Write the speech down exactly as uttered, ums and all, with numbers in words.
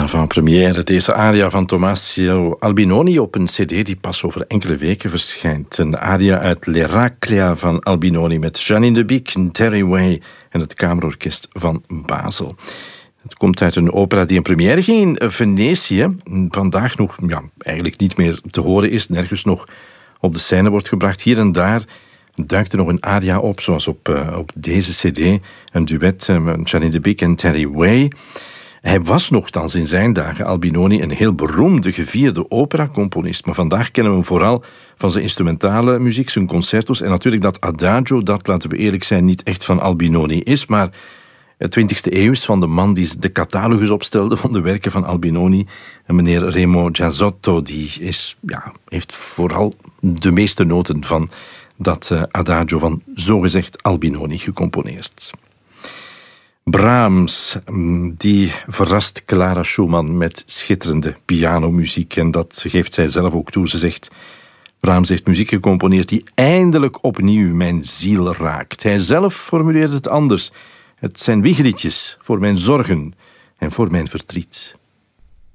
avant-première, deze aria van Tommaso Albinoni op een cd die pas over enkele weken verschijnt. Een aria uit L'Eraclea van Albinoni met Janine de Biek, Terry Way en het Kamerorkest van Basel. Het komt uit een opera die in première ging in Venetië. Vandaag nog ja, eigenlijk niet meer te horen is, nergens nog op de scène wordt gebracht. Hier en daar duikt er nog een aria op, zoals op, uh, op deze cd. Een duet uh, met Janine de Biek en Terry Way. Hij was nogthans in zijn dagen, Albinoni, een heel beroemde, gevierde operacomponist. Maar vandaag kennen we hem vooral van zijn instrumentale muziek, zijn concertos. En natuurlijk dat adagio, dat, laten we eerlijk zijn, niet echt van Albinoni is. Maar de twintigste eeuw is van de man die de catalogus opstelde van de werken van Albinoni. En meneer Remo Giazzotto, die is, ja, heeft vooral de meeste noten van dat uh, adagio van zogezegd Albinoni gecomponeerd. Brahms, die verrast Clara Schumann met schitterende pianomuziek. En dat geeft zij zelf ook toe. Ze zegt, Brahms heeft muziek gecomponeerd die eindelijk opnieuw mijn ziel raakt. Hij zelf formuleert het anders. Het zijn wiegeliedjes voor mijn zorgen en voor mijn verdriet.